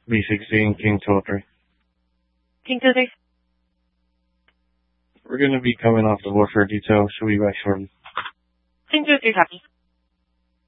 B16, King 203. King 203. We're going to be coming off the warfare detail. Should we be back shortly? King 203, copy.